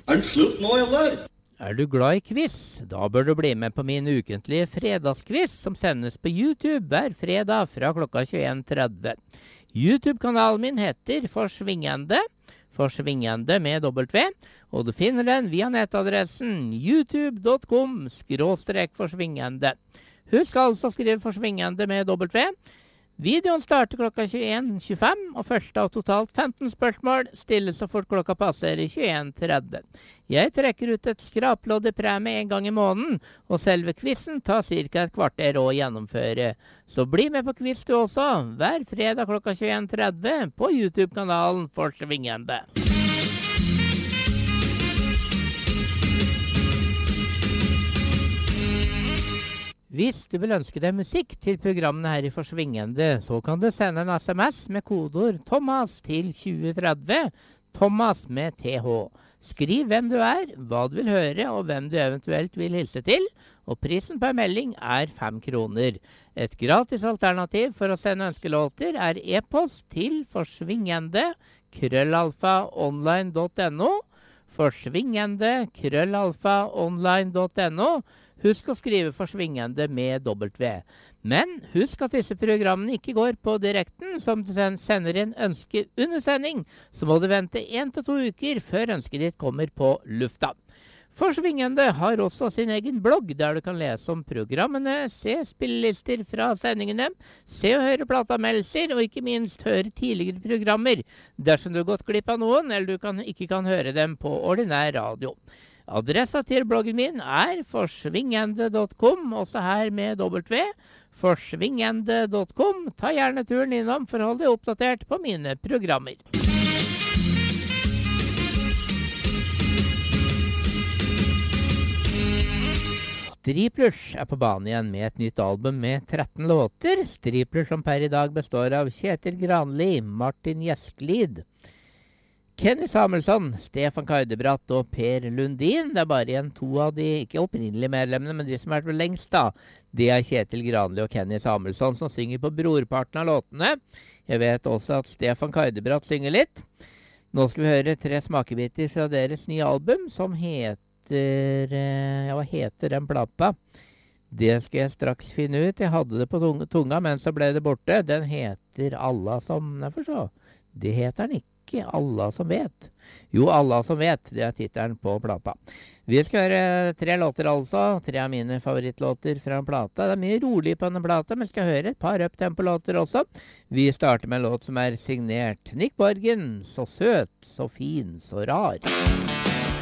det slutt nå, eller? Er du glad i quiz? Da bør du bli med på min ukentlige fredagsquiz som sendes på YouTube hver fredag fra klokka 21:30. YouTube-kanalen min heter Forsvingende med W, og du finner den via nettadressen youtube.com/forsvingende. Husk altså å skrive Forsvingende med W. Videoen starter klokka 21:25, og første av totalt 15 spørsmål stilles så fort klokka passerer 21:30. Jeg trekker ut et skraplodd i premie en gang i måneden, og selve quizen tar ca. et kvarter å gjennomføre. Så bli med på quiz du også, hver fredag klokka 21:30 på YouTube-kanalen Forsvingende. Hvis du vil ønske deg musikk til programmene her i Forsvingende, så kan du sende en SMS med kodeord Thomas til 2030, Thomas med TH. Skriv hvem du er, hva du vil høre og hvem du eventuelt vil hilse til, og prisen per melding er 5 kroner. Et gratis alternativ for å sende ønskelåter er e-post til forsvingende@online.no, forsvingende@online.no. Husk å skrive Forsvingende med W. Men husk at disse programmene ikke går på direkten. Som du sender inn ønske under sending, så må du vente 1 til 2 uker før ønsket ditt kommer på lufta. Forsvingende har også sin egen blogg, der du kan lese om programmene, se spillelister fra sendingene, se og høre plateanmeldelser, og ikke minst høre tidligere programmer, dersom du har gått glipp av noen, eller du ikke kan høre dem på ordinær radio. Adressa til bloggen min er forsvingende.com, også her med W. Forsvingende.com. Ta gjerne turen innom for å holde deg oppdatert på mine programmer. Striplers er på banen igjen med et nytt album med 13 låter. Striplers som per i dag består av Kjetil Granli, Martin Gjesklid, Kenny Samuelsson, Stefan Kardebratt og Per Lundin. Det er bare igjen 2 av de, ikke opprinnelige medlemmene, men de som har vært lengst da. Det er Kjetil Granli og Kenny Samuelsson som synger på brorparten av låtene. Jeg vet også at Stefan Kardebratt synger litt. Nå skal vi høre 3 smakebiter fra deres nye album, som heter, ja, hva heter den plata? Det skal jeg straks finne ut. Jeg hadde det på tunga, men så ble det borte. Den heter Alla som, nei, for så. Det heter den ikke. Alla som vet. Jo, Alla som vet, det er tittelen på plata. Vi skal høre 3 låter altså, 3 av mine favorittlåter fra en plata. Det er mye rolig på denne plata, men vi skal høre et par up-tempo-låter også. Vi starter med en låt som er signert Nick Borgen, Så søt, så fin, så rar.